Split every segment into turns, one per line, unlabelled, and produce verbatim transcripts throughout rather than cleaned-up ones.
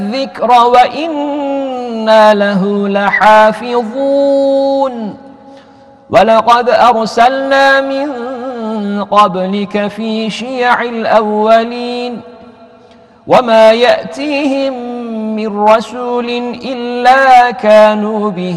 الذكر وإنا له لحافظون ولقد أرسلنا من قبلك في شيع الأولين وما يأتيهم من رسول إلا كانوا به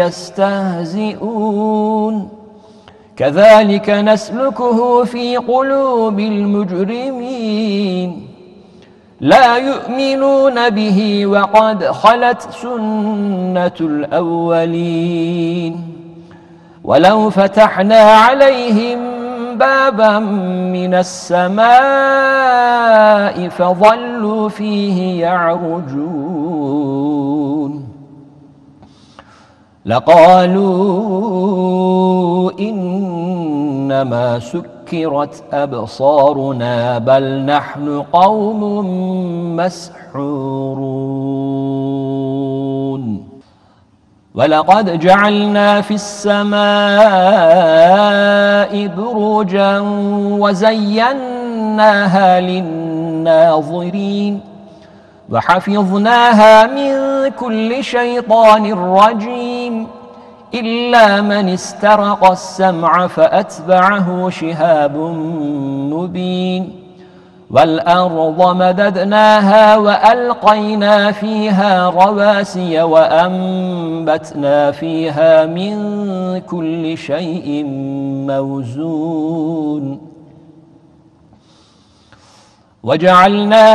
يستهزئون كذلك نسلكه في قلوب المجرمين لا يؤمنون به وقد خلت سنة الأولين ولو فتحنا عليهم بابا من السماء فظلوا فيه يعرجون لقالوا إنما سكرت أبصارنا بل نحن قوم مسحورون ولقد جعلنا في السماء بروجا وزيناها للناظرين وحفظناها من كل شيطان رجيم إلا من استرق السمع فأتبعه شهاب مبين والأرض مددناها وألقينا فيها رواسي وأنبتنا فيها من كل شيء موزون وجعلنا